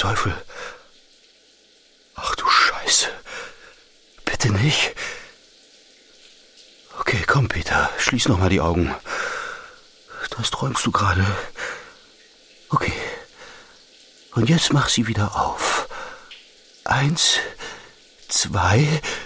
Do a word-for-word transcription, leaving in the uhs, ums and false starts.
Teufel? Ach du Scheiße. Bitte nicht. Okay, komm, Peter, schließ noch mal die Augen. Das träumst du gerade. Okay. Und jetzt mach sie wieder auf. Eins, zwei...